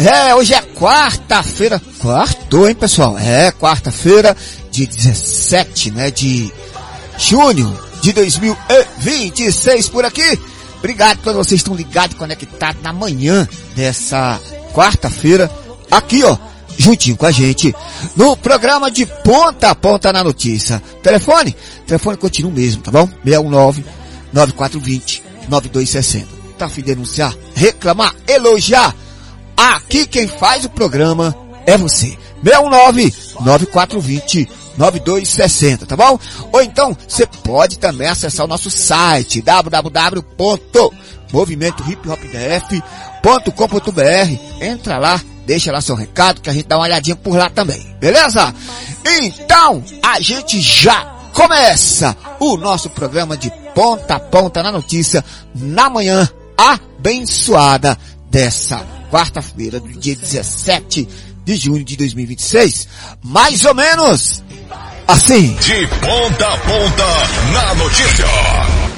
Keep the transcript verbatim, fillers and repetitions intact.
É, hoje é quarta-feira. Quartou, hein, pessoal? É, quarta-feira, dia dezessete, né, de junho de dois mil e vinte e seis por aqui. Obrigado por vocês estão ligados, conectados na manhã dessa quarta-feira, aqui, ó, juntinho com a gente, no programa de Ponta a Ponta na Notícia. Telefone? Telefone continua o mesmo, tá bom? seis um nove, nove quatro dois zero, nove dois seis zero. Tá a fim de denunciar, reclamar, elogiar? Aqui quem faz o programa é você. seis um nove, nove quatro dois zero, nove dois seis zero, tá bom? Ou então, você pode também acessar o nosso site, w w w ponto movimento hip hop d f ponto com ponto b r. Entra lá, deixa lá seu recado, que a gente dá uma olhadinha por lá também, beleza? Então, a gente já começa o nosso programa de Ponta a Ponta na Notícia, na manhã abençoada dessa quarta-feira, do dia dezessete de junho de dois mil e vinte e seis, mais ou menos assim. De ponta a ponta na notícia.